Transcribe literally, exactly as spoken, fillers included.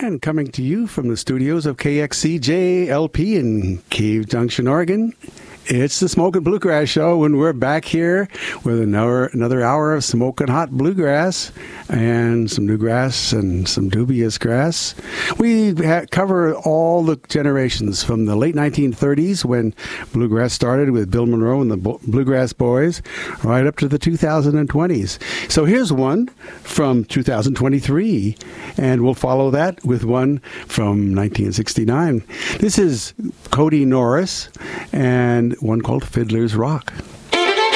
And coming to you from the studios of K X C J L P in Cave Junction, Oregon, it's the Smokin' Bluegrass Show, and we're back here with another another hour of smoking hot bluegrass and some new grass and some dubious grass. We ha- cover all the generations from the late nineteen thirties when bluegrass started with Bill Monroe and the Bo- Bluegrass Boys, right up to the two thousand twenties. So here's one from two thousand twenty-three, and we'll follow that with one from nineteen sixty-nine. This is Cody Norris and one called Fiddler's Rock.